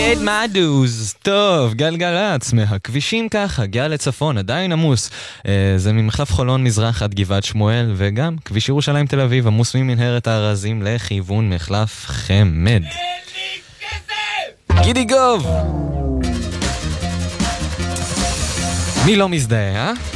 paid my dues. טוב, גלגלצ, מהכבישים ככה, גאה לצפון, עדיין עמוס. זה ממחלף חולון מזרח עד גבעת שמואל, וגם כביש ירושלים תל אביב, עמוס ממנהרת הארזים לכיוון מחלף חמד. גידי גוב! מי לא מזדהה, אה?